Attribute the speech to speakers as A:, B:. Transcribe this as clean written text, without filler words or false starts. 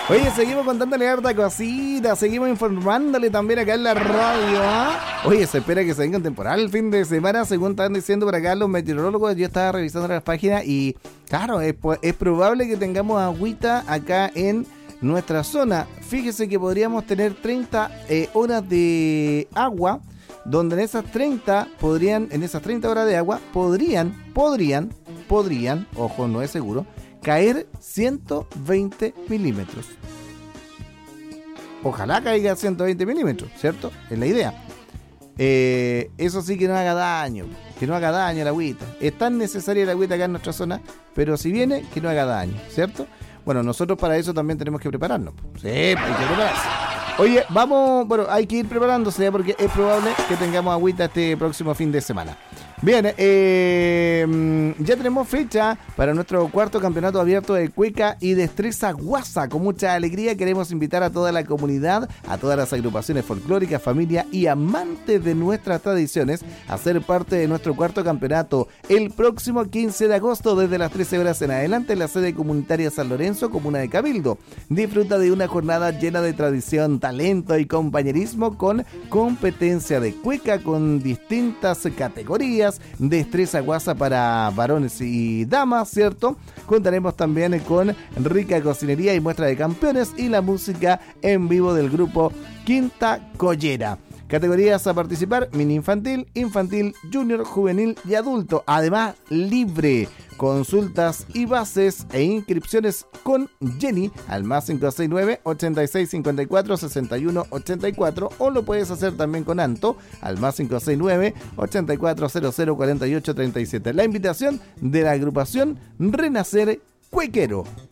A: Oye, seguimos contándole harta cosita, seguimos informándole también acá en la radio, ¿ah? Oye, se espera que se venga un temporal el fin de semana, según están diciendo por acá los meteorólogos. Yo estaba revisando las páginas y, claro, es probable que tengamos agüita acá en nuestra zona. Fíjese que podríamos tener 30 horas de agua, donde en esas 30 horas de agua podrían, ojo, no es seguro, caer 120 milímetros. Ojalá caiga 120 milímetros, ¿cierto? Es la idea. Eso sí, que no haga daño a la agüita. Es tan necesaria la agüita acá en nuestra zona, pero si viene, que no haga daño, ¿cierto? Bueno, nosotros para eso también tenemos que prepararnos. Sí, hay que prepararse. Oye, hay que ir preparándose porque es probable que tengamos agüita este próximo fin de semana. Bien, ya tenemos fecha para nuestro cuarto campeonato abierto de cueca y destreza guasa. Con mucha alegría queremos invitar a toda la comunidad, a todas las agrupaciones folclóricas, familia y amantes de nuestras tradiciones a ser parte de nuestro cuarto campeonato el próximo 15 de agosto desde las 13 horas en adelante en la sede comunitaria San Lorenzo, comuna de Cabildo. Disfruta de una jornada llena de tradición, talento y compañerismo con competencia de cueca con distintas categorías, destreza guasa para varones y damas, ¿cierto? Contaremos también con rica cocinería y muestra de campeones y la música en vivo del grupo Quinta Collera. Categorías a participar: mini infantil, infantil, junior, juvenil y adulto. Además, libre. Consultas y bases e inscripciones con Jenny al más 569-8654-6184 o lo puedes hacer también con Anto al más 569-8400-4837. La invitación de la agrupación Renacer Cuequero.